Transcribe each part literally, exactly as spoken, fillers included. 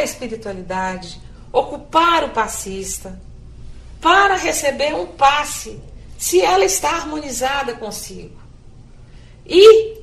a espiritualidade, ocupar o passista, para receber um passe, se ela está harmonizada consigo. E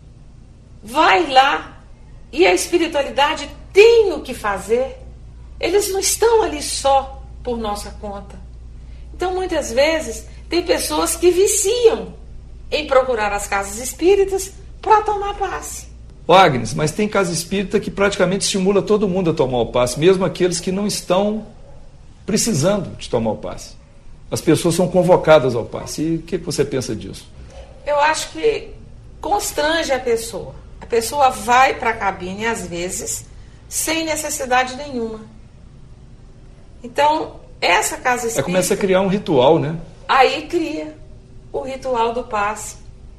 vai lá, e a espiritualidade tem o que fazer. Eles não estão ali só por nossa conta. Então, muitas vezes, tem pessoas que viciam em procurar as casas espíritas para tomar passe. Ô Agnes, mas tem casa espírita que praticamente estimula todo mundo a tomar o passe, mesmo aqueles que não estão precisando de tomar o passe. As pessoas são convocadas ao passe. E o que você pensa disso? Eu acho que constrange a pessoa. A pessoa vai para a cabine, às vezes, sem necessidade nenhuma. Então, essa casa espírita... Aí começa a criar um ritual, né? Aí cria o ritual do passe.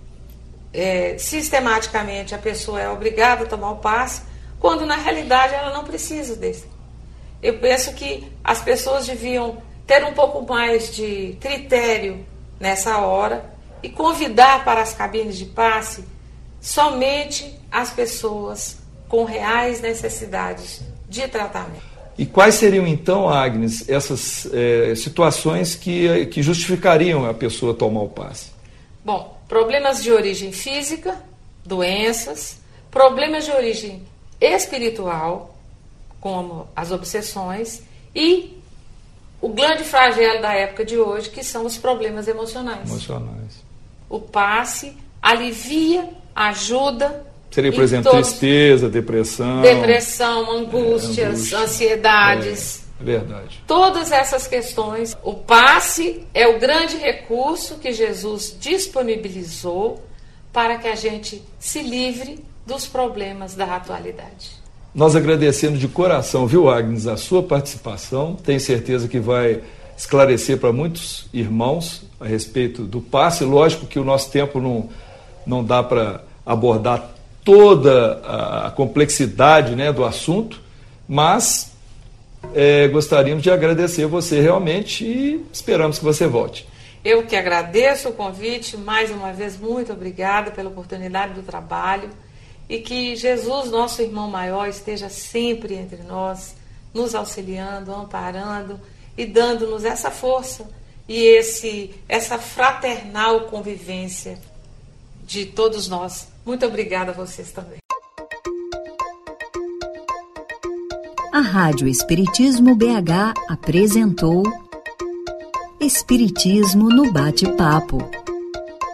É, sistematicamente, a pessoa é obrigada a tomar o passe, quando, na realidade, ela não precisa desse. Eu penso que as pessoas deviam ter um pouco mais de critério nessa hora e convidar para as cabines de passe somente as pessoas com reais necessidades de tratamento. E quais seriam, então, Agnes, essas é, situações que, que justificariam a pessoa tomar o passe? Bom, problemas de origem física, doenças, problemas de origem espiritual, como as obsessões, e o grande flagelo da época de hoje, que são os problemas emocionais. Emocionais. O passe alivia, ajuda. Seria, por exemplo, todos... tristeza, depressão. Depressão, angústias, é, angústia, ansiedades. É, verdade. Todas essas questões. O passe é o grande recurso que Jesus disponibilizou para que a gente se livre dos problemas da atualidade. Nós agradecemos de coração, viu, Agnes, a sua participação. Tenho certeza que vai esclarecer para muitos irmãos a respeito do passe. Lógico que o nosso tempo não, não dá para abordar toda a complexidade, né, do assunto, mas é, gostaríamos de agradecer você realmente e esperamos que você volte. Eu que agradeço o convite, mais uma vez, muito obrigada pela oportunidade do trabalho. E que Jesus, nosso irmão maior, esteja sempre entre nós, nos auxiliando, amparando e dando-nos essa força e esse, essa fraternal convivência de todos nós. Muito obrigada a vocês também. A Rádio Espiritismo B H apresentou Espiritismo no Bate-Papo.